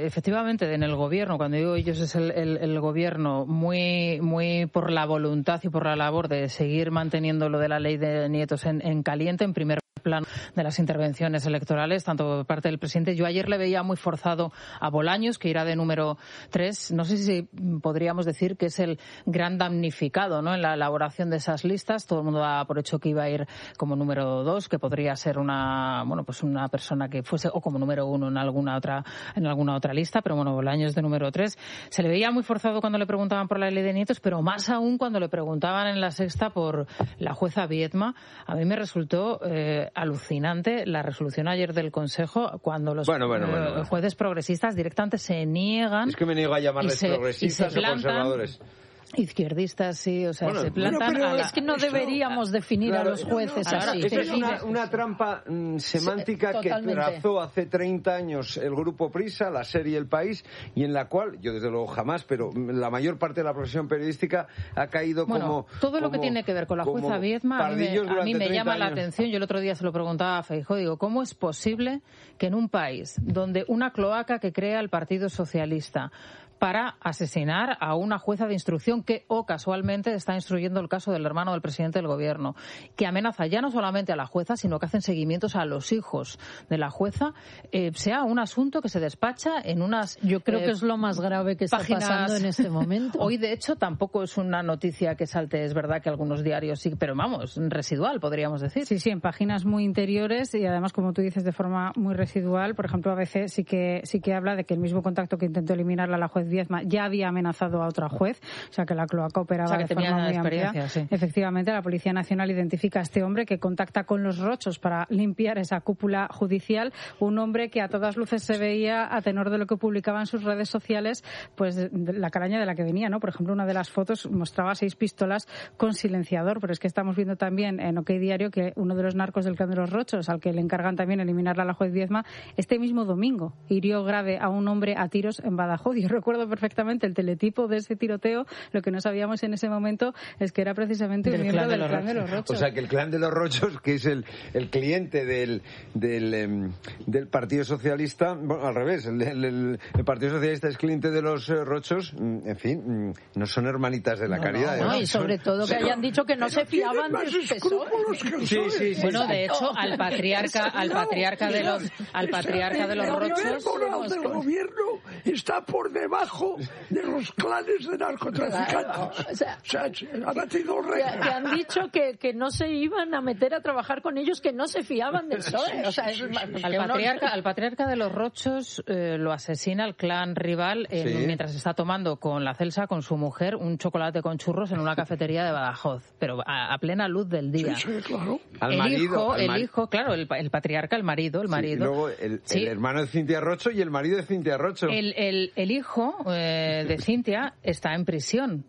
efectivamente, en el gobierno, cuando digo ellos es el gobierno, muy por la voluntad y por la labor de seguir manteniendo lo de la ley de nietos en caliente, en primer plano de las intervenciones electorales, tanto por parte del presidente. Yo ayer le veía muy forzado a Bolaños, que irá de número 3. No sé si podríamos decir que es el gran damnificado, ¿no?, en la elaboración de esas listas. Todo el mundo da por hecho que iba a ir como número 2, que podría ser una persona que fuese, o como número 1 en alguna otra lista, pero bueno, Bolaños de número 3. Se le veía muy forzado cuando le preguntaban por la ley de nietos, pero más aún cuando le preguntaban en la Sexta por la jueza Viedma. A mí me resultó alucinante la resolución ayer del Consejo, cuando los jueces progresistas directamente se niegan. Es que me niego a llamarles progresistas o conservadores. Izquierdistas, sí, o sea, se plantan es que no deberíamos definir a los jueces así. Eso es una trampa semántica que trazó hace 30 años el Grupo Prisa, la serie El País, y en la cual, yo desde luego jamás, pero la mayor parte de la profesión periodística ha caído todo lo que tiene que ver con la jueza Viedma, a mí me llama la atención. Yo el otro día se lo preguntaba a Feijóo, digo, ¿cómo es posible que en un país donde una cloaca que crea el Partido Socialista para asesinar a una jueza de instrucción que, casualmente, está instruyendo el caso del hermano del presidente del gobierno, que amenaza ya no solamente a la jueza, sino que hacen seguimientos a los hijos de la jueza, sea un asunto que se despacha en unas Yo creo que es lo más grave que está pasando en este momento. Hoy, de hecho, tampoco es una noticia que salte, es verdad que algunos diarios sí, pero vamos, residual, podríamos decir. Sí, en páginas muy interiores y además, como tú dices, de forma muy residual. Por ejemplo, a veces sí que habla de que el mismo contacto que intentó eliminarla la juez Viedma ya había amenazado a otra juez, o sea que la cloaca operaba de forma muy amplia. Sí. Efectivamente, la Policía Nacional identifica a este hombre que contacta con los Rochos para limpiar esa cúpula judicial, un hombre que a todas luces se veía, a tenor de lo que publicaba en sus redes sociales, pues la calaña de la que venía, ¿no? Por ejemplo, una de las fotos mostraba 6 pistolas con silenciador, pero es que estamos viendo también en OK Diario que uno de los narcos del clan de los Rochos, al que le encargan también eliminarla a la juez Viedma, este mismo domingo hirió grave a un hombre a tiros en Badajoz. Yo recuerdo perfectamente el teletipo de ese tiroteo. Lo que no sabíamos en ese momento es que era precisamente un miembro del clan de los Rochos. O sea, que el clan de los Rochos, que es el cliente del Partido Socialista, bueno, al revés, el Partido Socialista es cliente de los Rochos, en fin, no son hermanitas de la caridad. No, y sobre todo que hayan dicho que no se fiaban de su PSOE. Sí. Bueno, de hecho, al patriarca de los Rochos, el gobierno está por debajo de los clanes de narcotraficantes. Ha batido récord. Que han dicho que no se iban a meter a trabajar con ellos, que no se fiaban del PSOE. O sea, al patriarca de los Rochos lo asesina el clan rival mientras está tomando con la Celsa, con su mujer, un chocolate con churros en una cafetería de Badajoz, pero a plena luz del día. Sí, claro. El hijo, claro, el patriarca, el marido. Y luego el hermano de Cintia Rocho y el marido de Cintia Rocho. El hijo de Cintia está en prisión.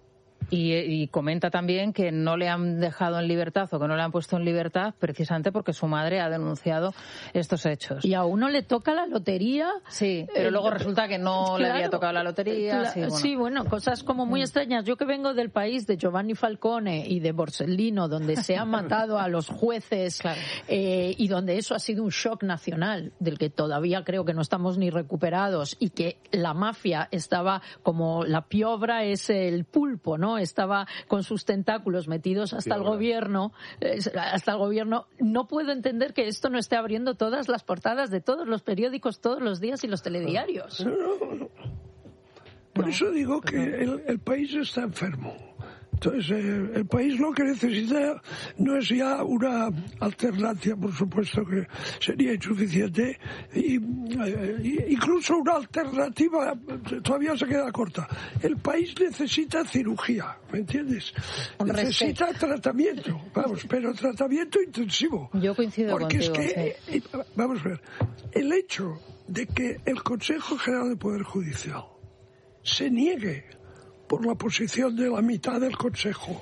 Y comenta también que no le han dejado en libertad o que no le han puesto en libertad precisamente porque su madre ha denunciado estos hechos. Y a uno le toca la lotería. Sí, pero luego resulta que no le había tocado la lotería. Bueno, cosas como muy extrañas. Yo que vengo del país de Giovanni Falcone y de Borsellino, donde se han matado a los jueces, y donde eso ha sido un shock nacional, del que todavía creo que no estamos ni recuperados, y que la mafia estaba como la piobra es el pulpo, ¿no? Estaba con sus tentáculos metidos hasta el gobierno. No puedo entender que esto no esté abriendo todas las portadas de todos los periódicos todos los días y los telediarios. No. Por eso digo que el país está enfermo. Entonces, el país lo que necesita no es ya una alternancia, por supuesto que sería insuficiente, y incluso una alternativa todavía se queda corta. El país necesita cirugía, ¿me entiendes? Necesita tratamiento, pero tratamiento intensivo. Yo coincido contigo. Porque es que, vamos a ver, el hecho de que el Consejo General del Poder Judicial se niegue por la posición de la mitad del Consejo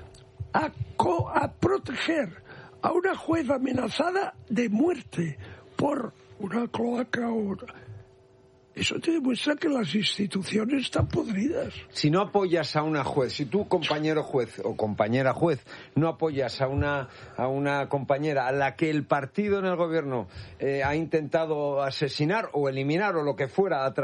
a proteger a una juez amenazada de muerte por una cloaca eso te demuestra que las instituciones están podridas. Si no apoyas a una juez, si tú, compañero juez o compañera juez, no apoyas a una compañera a la que el partido en el gobierno ha intentado asesinar o eliminar o lo que fuera